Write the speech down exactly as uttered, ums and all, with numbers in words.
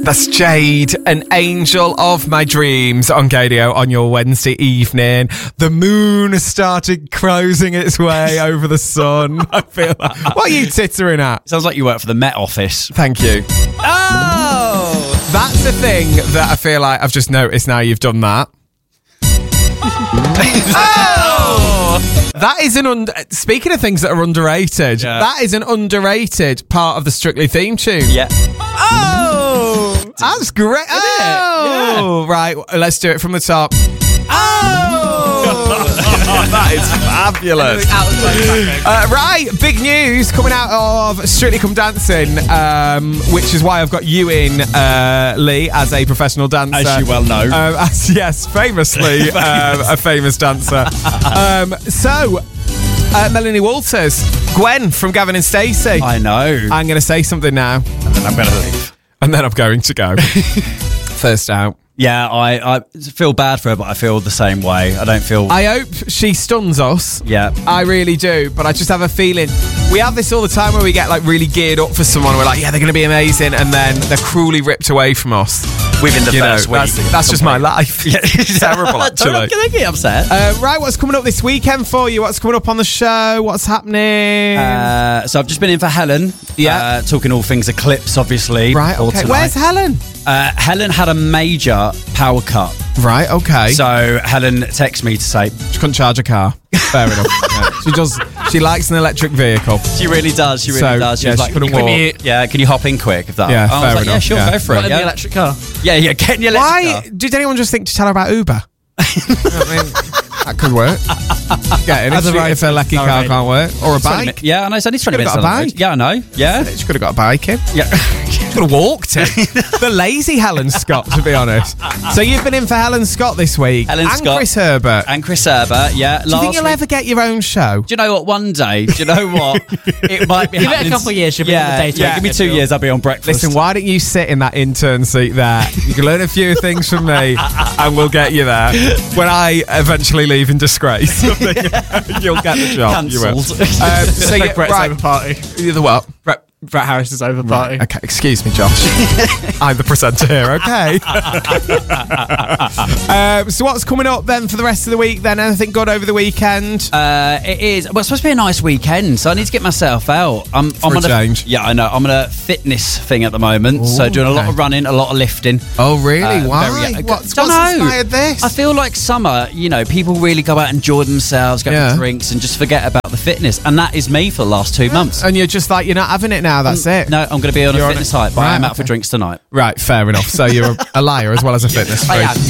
That's Jade, an angel of my dreams on Gadio on your Wednesday evening. The moon has started closing its way over the sun. I feel like, what are you tittering at? Sounds like you work for the Met Office. Thank you. Oh! That's the thing that I feel like I've just noticed now you've done that. Oh! That is an under. Speaking of things that are underrated, Yeah. that is an underrated part of the Strictly theme tune. Yeah. Oh! That's great. Oh! Yeah. Right, let's do it from the top. Oh! That is fabulous. Uh, right, big news coming out of Strictly Come Dancing, um, which is why I've got you in, uh, Lee, as a professional dancer. As you well know. Um, as, yes, famously um, a famous dancer. Um, so, uh, Melanie Walters, Gwen from Gavin and Stacey. I know. I'm going to say something now. And then I'm going to leave. And then I'm going to go. First out. Yeah, I, I feel bad for her, but I feel the same way. I don't feel... I hope she stuns us. Yeah. I really do, but I just have a feeling. We have this all the time where we get like really geared up for someone. We're like, yeah, they're going to be amazing. And then they're cruelly ripped away from us. Within the You know, first week. that's, that's just my life. Yeah. It's terrible, actually. Don't, don't get upset. Uh, right, what's coming up this weekend for you? What's coming up on the show? What's happening? Uh, so I've just been in for Helen. Yeah. Uh, talking all things Eclipse, obviously. right, for okay. tonight. Where's Helen? Uh, Helen had a major power cut. Right, okay. So Helen texted me to say... She couldn't charge a car. Fair enough. Yeah. She does. She likes an electric vehicle. She really does. She really So, does. She yeah, was she like, couldn't can you, walk. yeah, can you hop in quick? If that, Yeah, I was fair like, yeah, enough, sure, yeah. go for it. In Yeah, the electric car. yeah, yeah, get in your electric Why car. did anyone just think to tell her about Uber? I mean, that could work. Yeah, if, As a she, right if her lecky car car rating. can't work, or a twenty bike. mi- Yeah, I know. It's only twenty Could've minutes. got a on the road. bike. Yeah, I know. Yeah, She could have got a bike in. yeah. Could have walked in. The lazy Helen Scott, to be honest. So you've been in for Helen Scott this week. Helen and Scott. Chris Herbert. And Chris Herbert. Yeah. Do you think you'll week- ever get your own show? Do you know what? One day, do you know what? It might be. Give it a happening- couple of years, you'll be yeah, on the daytime yeah. Give me two schedule. years, I'll be on breakfast. Listen, why don't you sit in that intern seat there? You can learn a few things from me, and we'll get you there. When I eventually leave in disgrace, you'll get the job. You will. Cancelled. Um, so Like you, Brett's right, over party. the what? Brett, Brett Harris's over party. Okay, excuse me, Josh. I'm the presenter here, okay? um, so what's coming up then for the rest of the week then? Anything good over the weekend? Uh, it is. Well, it's supposed to be a nice weekend, so I need to get myself out. I'm, I'm a on change. Yeah, I know. I'm on a fitness thing at the moment, so doing a lot okay. of running, a lot of lifting. oh, really? Uh, Why? very- what's Don't what's know. inspired this? I feel like summer, you know, people really go out and enjoy themselves, go Yeah. for drinks, and just forget about the fitness. And that is me for the last two months. and you're just like, you're not having it now, that's it? No, I'm going to be on You're a on fitness it. hype, but Right, I'm out okay. for drinks tonight. Right, fair enough. So you're a, a liar as well as a fitness freak. I am.